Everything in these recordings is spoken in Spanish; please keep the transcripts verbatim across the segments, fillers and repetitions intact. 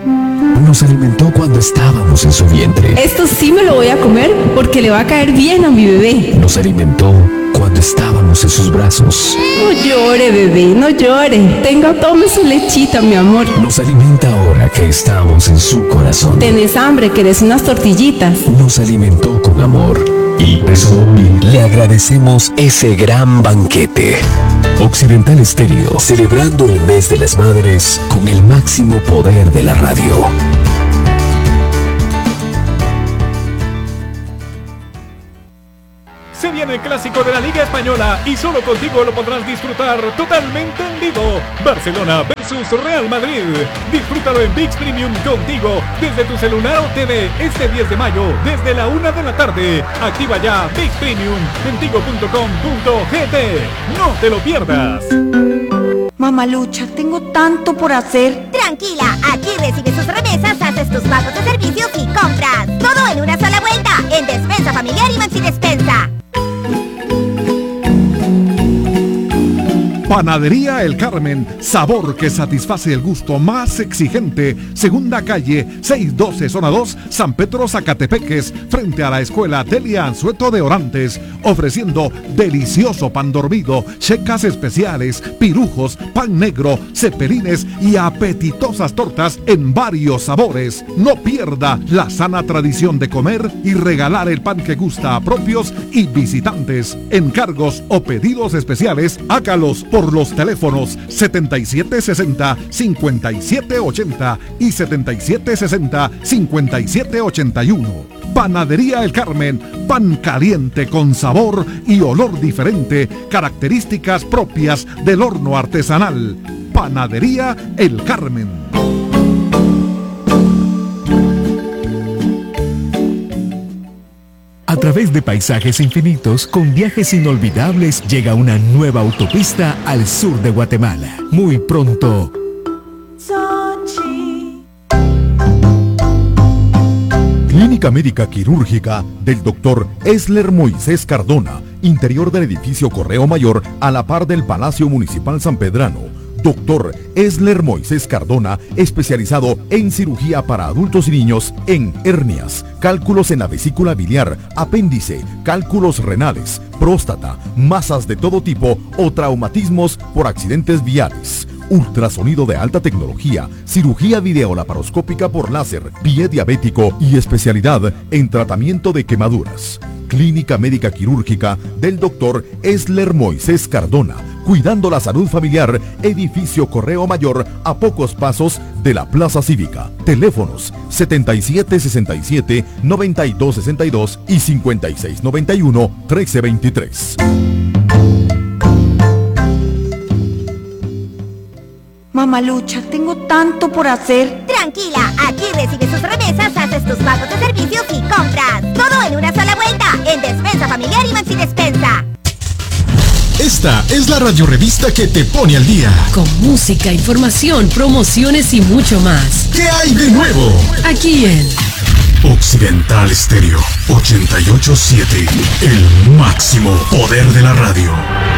Nos alimentó cuando estábamos en su vientre. Esto sí me lo voy a comer porque le va a caer bien a mi bebé. Nos alimentó cuando estábamos en sus brazos. No llore, bebé, no llore. Tenga, tome su lechita, mi amor. Nos alimenta ahora que estamos en su corazón. ¿Tenés hambre? ¿Querés unas tortillitas? Nos alimentó con amor. Y por eso hoy le agradecemos ese gran banquete. Occidental Estéreo, celebrando el mes de las madres con el máximo poder de la radio. Se viene el clásico de la Liga Española y solo contigo lo podrás disfrutar totalmente en vivo. Barcelona versus Real Madrid. Disfrútalo en ViX Premium contigo desde tu celular o T V este diez de mayo desde la una de la tarde. Activa ya ViX Premium en tigo punto com punto gt. No te lo pierdas. Mamalucha, tengo tanto por hacer. Tranquila, aquí recibes tus remesas, haces tus pagos de servicios y compras. Todo en una sola vuelta, en Despensa Familiar y Maxi Despensa. Panadería El Carmen, sabor que satisface el gusto más exigente. Segunda calle, seiscientos doce, zona dos, San Pedro, Zacatepeques, frente a la escuela Delia Anzueto de Orantes, ofreciendo delicioso pan dormido, checas especiales, pirujos, pan negro, cepelines y apetitosas tortas en varios sabores. No pierda la sana tradición de comer y regalar el pan que gusta a propios y visitantes. Encargos o pedidos especiales, hágalos por los teléfonos setenta y siete sesenta, cincuenta y siete ochenta y setenta y siete sesenta, cincuenta y siete ochenta y uno. Panadería El Carmen, pan caliente con sabor y olor diferente, características propias del horno artesanal. Panadería El Carmen. A través de paisajes infinitos, con viajes inolvidables, llega una nueva autopista al sur de Guatemala. Muy pronto. Sochi. Clínica Médica Quirúrgica del doctor Esler Moisés Cardona, interior del edificio Correo Mayor, a la par del Palacio Municipal San Pedrano. Doctor Esler Moisés Cardona, especializado en cirugía para adultos y niños en hernias, cálculos en la vesícula biliar, apéndice, cálculos renales, próstata, masas de todo tipo o traumatismos por accidentes viales. Ultrasonido de alta tecnología, cirugía videolaparoscópica por láser, pie diabético y especialidad en tratamiento de quemaduras. Clínica Médica Quirúrgica del doctor Esler Moisés Cardona, cuidando la salud familiar, edificio Correo Mayor, a pocos pasos de la Plaza Cívica. Teléfonos setenta y siete sesenta y siete, noventa y dos sesenta y dos y cincuenta y seis noventa y uno, trece veintitrés. Mamalucha, tengo tanto por hacer. Tranquila, aquí recibes tus remesas, haces tus pagos de servicios y compras. Todo en una sola vuelta, en Despensa Familiar y Maxi Despensa. Esta es la radiorevista que te pone al día. Con música, información, promociones y mucho más. ¿Qué hay de nuevo? Aquí en Occidental Estéreo ochenta y ocho punto siete, el máximo poder de la radio.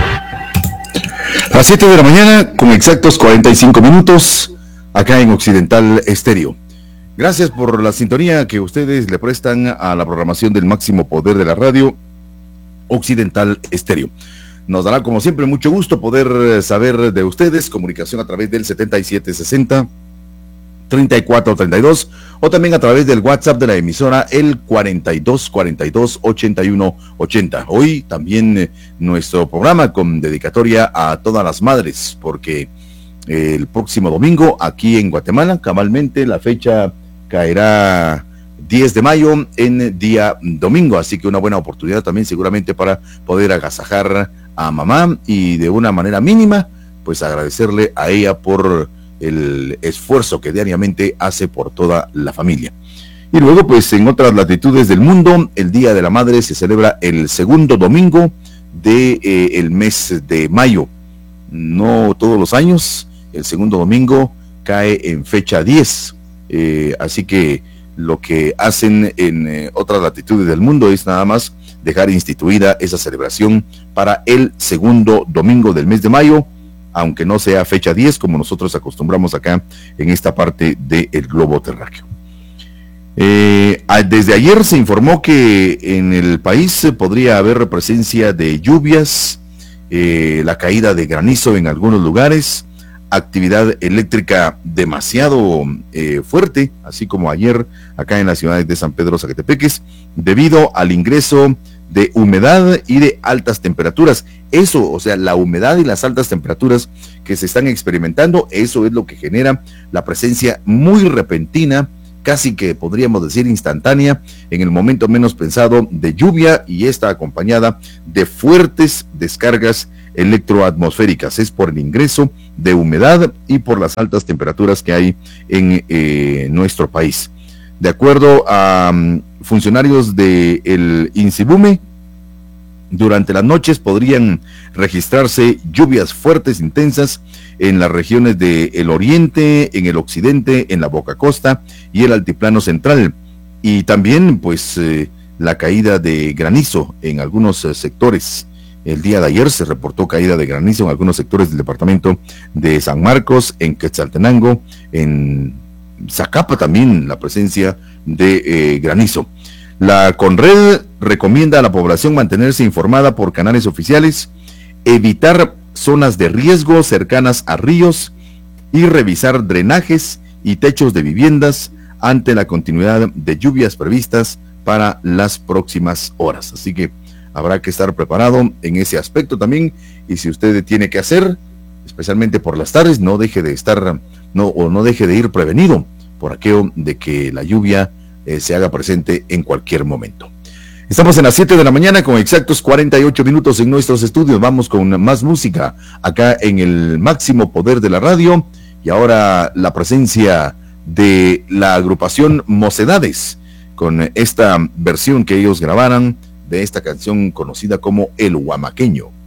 A las siete de la mañana, con exactos cuarenta y cinco minutos, acá en Occidental Estéreo. Gracias por la sintonía que ustedes le prestan a la programación del máximo poder de la radio, Occidental Estéreo. Nos dará, como siempre, mucho gusto poder saber de ustedes. Comunicación a través del setenta y siete sesenta, treinta y cuatro treinta y dos, o también a través del WhatsApp de la emisora, el cuarenta y dos cuarenta y dos, ochenta y uno ochenta. Hoy también eh, nuestro programa con dedicatoria a todas las madres, porque eh, el próximo domingo aquí en Guatemala, cabalmente la fecha caerá diez de mayo en día domingo, así que una buena oportunidad también seguramente para poder agasajar a mamá y de una manera mínima, pues agradecerle a ella por el esfuerzo que diariamente hace por toda la familia. Y luego, pues en otras latitudes del mundo, el Día de la Madre se celebra el segundo domingo de eh, el mes de mayo. No todos los años, el segundo domingo cae en fecha diez, eh, así que lo que hacen en eh, otras latitudes del mundo es nada más dejar instituida esa celebración para el segundo domingo del mes de mayo, aunque no sea fecha diez como nosotros acostumbramos acá en esta parte del globo terráqueo. Eh, desde ayer se informó que en el país podría haber presencia de lluvias, eh, la caída de granizo en algunos lugares, actividad eléctrica demasiado eh, fuerte, así como ayer acá en las ciudades de San Pedro Zacatepeques, debido al ingreso de humedad y de altas temperaturas. Eso, o sea, la humedad y las altas temperaturas que se están experimentando, eso es lo que genera la presencia muy repentina, casi que podríamos decir instantánea, en el momento menos pensado, de lluvia, y está acompañada de fuertes descargas electroatmosféricas. Es por el ingreso de humedad y por las altas temperaturas que hay en eh, nuestro país. De acuerdo a um, funcionarios del INSIBUME, durante las noches podrían registrarse lluvias fuertes, intensas, en las regiones del oriente, en el occidente, en la Boca Costa y el altiplano central. Y también, pues, eh, la caída de granizo en algunos eh, sectores. El día de ayer se reportó caída de granizo en algunos sectores del departamento de San Marcos, en Quetzaltenango, en Zacapa también la presencia de eh, granizo. La CONRED recomienda a la población mantenerse informada por canales oficiales, evitar zonas de riesgo cercanas a ríos y revisar drenajes y techos de viviendas ante la continuidad de lluvias previstas para las próximas horas. Así que habrá que estar preparado en ese aspecto también, y si usted tiene que hacer, especialmente por las tardes, no deje de estar, no, o no deje de ir prevenido por aquello de que la lluvia eh, se haga presente en cualquier momento. Estamos en las siete de la mañana con exactos cuarenta y ocho minutos en nuestros estudios. Vamos con más música acá en el máximo poder de la radio, y ahora la presencia de la agrupación Mocedades con esta versión que ellos grabaran de esta canción conocida como El Huamaqueño.